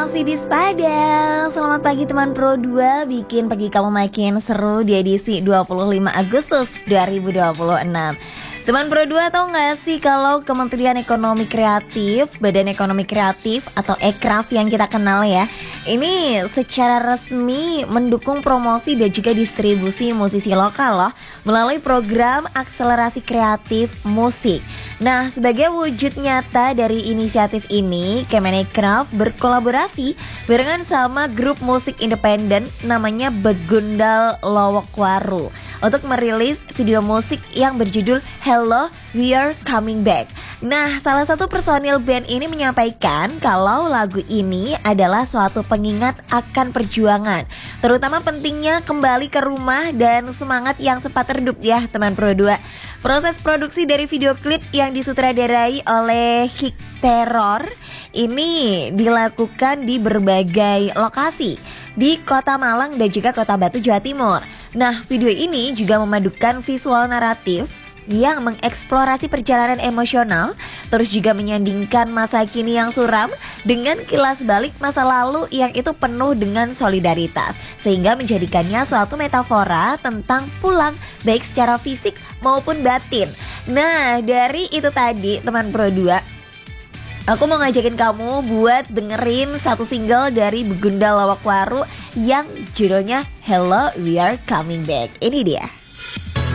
masih di Spada. Selamat pagi teman Pro 2, bikin pagi kamu makin seru di edisi 25 Agustus 2026. Teman Pro 2 tahu nggak sih kalau Kementerian Ekonomi Kreatif, Badan Ekonomi Kreatif atau Ekraf yang kita kenal ya, ini secara resmi mendukung promosi dan juga distribusi musisi lokal loh melalui program akselerasi kreatif musik. Nah, sebagai wujud nyata dari inisiatif ini, Kemenekraf berkolaborasi barengan sama grup musik independen namanya Begundal Lowokwaru untuk merilis video musik yang berjudul Hello, We Are Coming Back. Nah, salah satu personil band ini menyampaikan kalau lagu ini adalah suatu pengingat akan perjuangan, terutama pentingnya kembali ke rumah dan semangat yang sempat redup ya teman Pro 2. Proses produksi dari video klip yang disutradarai oleh Hik Terror ini dilakukan di berbagai lokasi di Kota Malang dan juga Kota Batu, Jawa Timur. Nah, video ini juga memadukan visual naratif yang mengeksplorasi perjalanan emosional, terus juga menyandingkan masa kini yang suram dengan kilas balik masa lalu yang itu penuh dengan solidaritas, sehingga menjadikannya suatu metafora tentang pulang baik secara fisik maupun batin. Nah, dari itu tadi teman Pro 2, aku mau ngajakin kamu buat dengerin satu single dari Begundal Lowokwaru yang judulnya Hello, We Are Coming Back. Ini dia.